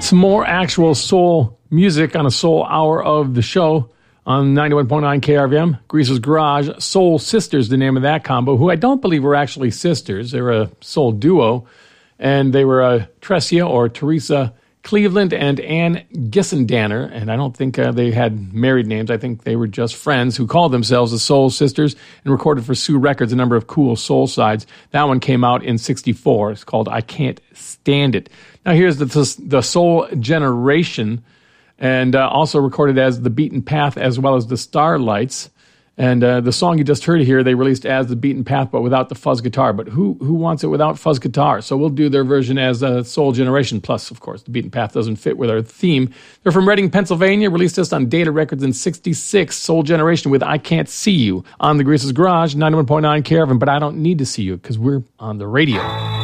Some more actual soul music on a soul hour of the show on 91.9 KRVM. Greaser's Garage, Soul Sisters, the name of that combo, who I don't believe were actually sisters. They were a soul duo, and they were Trecia or Teresa Cleveland and Ann Gissendanner, and I don't think they had married names. I think they were just friends who called themselves the Soul Sisters and recorded for Sue Records a number of cool soul sides. That one came out in '64. It's called I Can't Stand It. Now here's the Soul Generation, and also recorded as The Beaten Path as well as The Starlights. And the song you just heard here, they released as The Beaten Path, but without the fuzz guitar. But who wants it without fuzz guitar? So we'll do their version as Soul Generation. Plus, of course, The Beaten Path doesn't fit with our theme. They're from Reading, Pennsylvania. Released this on Data Records in '66. Soul Generation with I Can't See You on the Greaser's Garage, 91.9 KRVM. But I don't need to see you because we're on the radio.